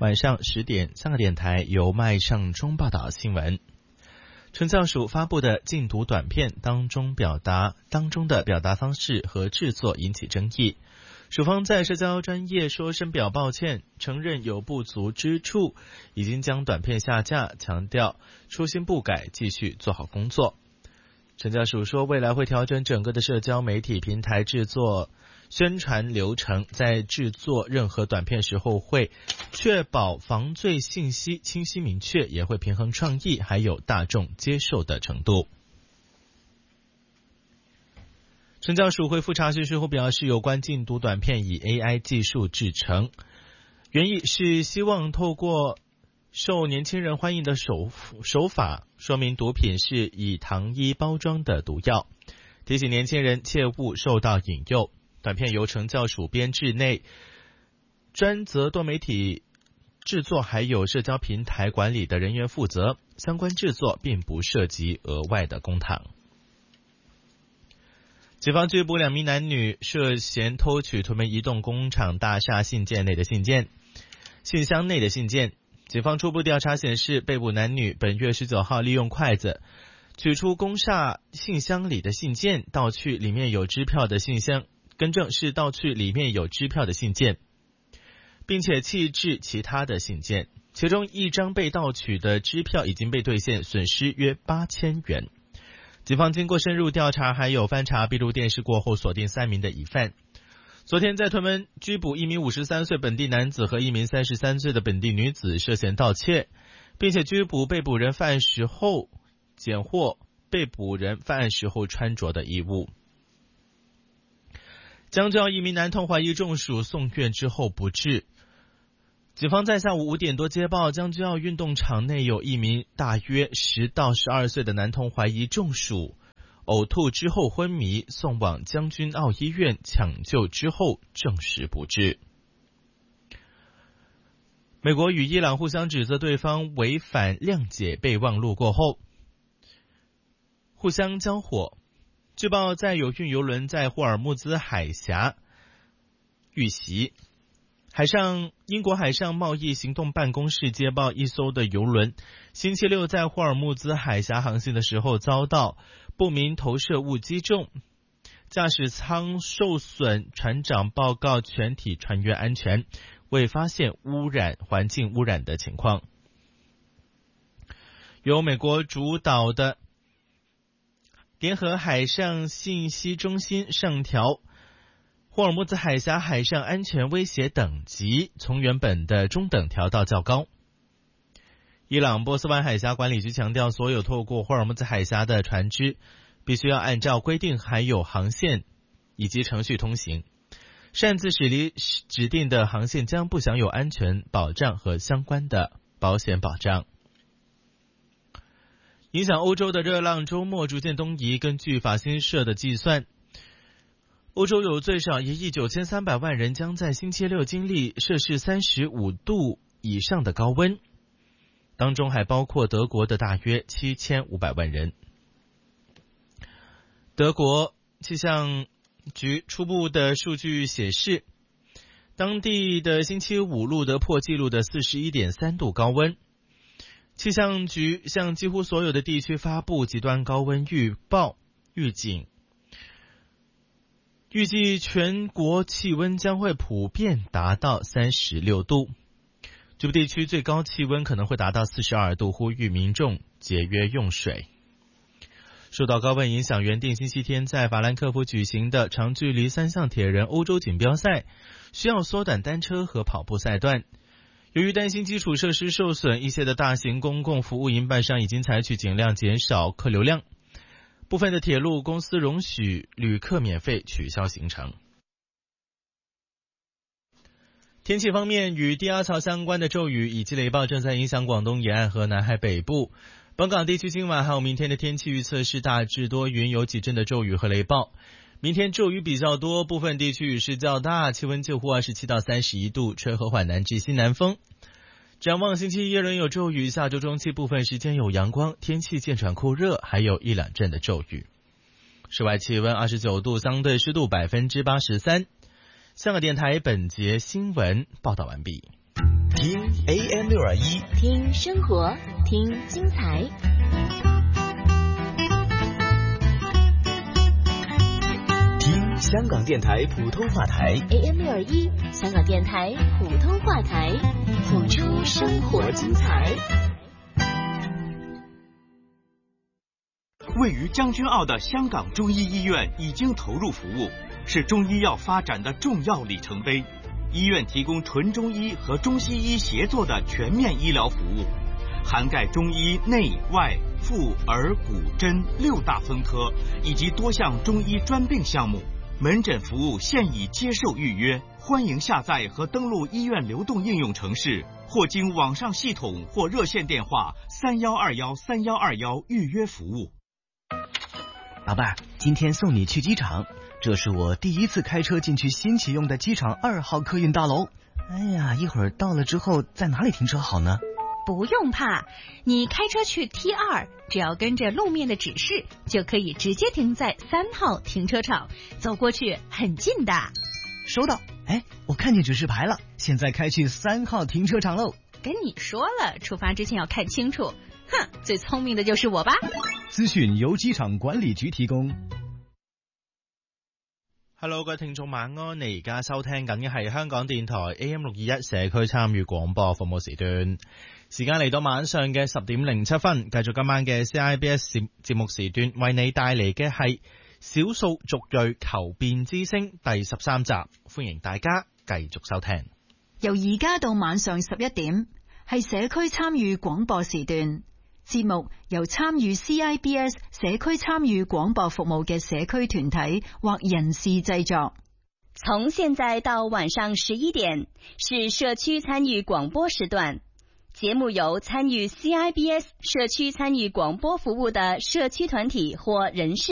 晚上10点，香港电台由麦尚中报道新闻。惩教署发布的禁毒短片当中的表达方式和制作引起争议。署方在社交专页说深表抱歉，承认有不足之处，已经将短片下架，强调初心不改，继续做好工作。惩教署说，未来会调整整个的社交媒体平台制作宣传流程，在制作任何短片时候会确保防罪信息清晰明确，也会平衡创意还有大众接受的程度。惩教署回复查询时候表示，有关禁毒短片以 AI 技术制成，原意是希望透过受年轻人欢迎的手法，说明毒品是以糖衣包装的毒药，提醒年轻人切勿受到引诱。短片由惩教署编制内专责多媒体制作还有社交平台管理的人员负责，相关制作并不涉及额外的公帑。警方拘捕2名男女，涉嫌偷取屯门移动工厂大厦信箱内的信件。警方初步调查显示，被捕男女本月19号利用筷子取出工厦信箱里的信件，盗去里面有支票的信箱，盗去里面有支票的信件，并且弃置其他的信件，其中一张被盗取的支票已经被兑现，损失约8000元。警方经过深入调查还有翻查闭路电视过后，锁定3名的疑犯。昨天在屯门拘捕1名53岁本地男子和1名33岁的本地女子，涉嫌盗窃，并且拘捕被捕人犯案时候检获被捕人犯案时候穿着的衣物。将军澳1名男童怀疑中暑送院之后不治。警方在下午5点多接报，将军澳运动场内有1名大约10到12岁的男童怀疑中暑呕吐之后昏迷，送往将军澳医院抢救之后证实不治。美国与伊朗互相指责对方违反谅解备忘录过后，互相交火。据报，在有运油轮在霍尔木兹海峡遇袭。英国海上贸易行动办公室接报，一艘的油轮星期六在霍尔木兹海峡航行的时候遭到不明投射物击中，驾驶舱受损，船长报告全体船员安全，未发现环境污染的情况。由美国主导的联合海上信息中心上调霍尔木兹海峡海上安全威胁等级，从原本的中等调到较高。伊朗波斯湾海峡管理局强调，所有透过霍尔木兹海峡的船只必须要按照规定还有航线以及程序通行，擅自驶离指定的航线将不享有安全保障和相关的保险保障。影响欧洲的热浪周末逐渐东移，根据法新社的计算，欧洲有最少1亿9300万人将在星期六经历摄氏35度以上的高温，当中还包括德国的大约7500万人。德国气象局初步的数据显示，当地的星期五录得破纪录的 41.3 度高温。气象局向几乎所有的地区发布极端高温预警，预计全国气温将会普遍达到36度，局部地区最高气温可能会达到42度，呼吁民众节约用水。受到高温影响，原定星期天在法兰克福举行的长距离3项铁人欧洲锦标赛需要缩短单车和跑步赛段。由于担心基础设施受损，一些的大型公共服务营办商已经采取尽量减少客流量，部分的铁路公司容许旅客免费取消行程。天气方面，与低压槽相关的骤雨以及雷暴正在影响广东沿岸和南海北部。本港地区今晚还有明天的天气预测是大致多云，有几阵的骤雨和雷暴。明天骤雨比较多，部分地区雨势较大，气温介乎27到31度，吹和缓南至西南风。展望星期一仍有骤雨，下周中期部分时间有阳光，天气渐转酷热，还有一两阵的骤雨。室外气温29度，相对湿度83%。香港电台本节新闻报道完毕。 听 AM621， 听生活，听精彩。 听香港电台普通话台 AM621，香港电台普通话台，谱出生活精彩。 位于将军澳的香港中医医院已经投入服务，是中医药发展的重要里程碑。医院提供纯中医和中西医协作的全面医疗服务，涵盖中医内外妇儿骨针6大分科以及多项中医专病项目。门诊服务现已接受预约，欢迎下载和登录医院流动应用程式，或经网上系统或热线电话31213121预约服务。 宝贝儿，今天送你去机场，这是我第一次开车进去新启用的机场2号客运大楼。哎呀，一会儿到了之后在哪里停车好呢？ 不用怕，你开车去 T2， 只要跟着路面的指示，就可以直接停在3号停车场，走过去很近的。 收到。哎，我看见指示牌了，现在开去3号停车场喽。 跟你说了，出发之前要看清楚。哼，最聪明的就是我吧。 資訊由機場管理局提供。 Hello， 各位聽眾晚安，你而家收聽緊嘅係香港電台 AM621 社區參與廣播服務時段。時間嚟到晚上嘅10點07分，繼續今晚嘅 CIBS 節目時段，為你帶嚟嘅係少數族裔求變之聲第13集，歡迎大家繼續收聽。 由而家到晚上11點，係社區參與廣播時段。節目由參與 CIBS 社區參與廣播服務嘅社區團體或人士製作。 從現在到晚上11點是社區參與廣播時段，節目由參與 CIBS 社區參與廣播服務的社區團體或人士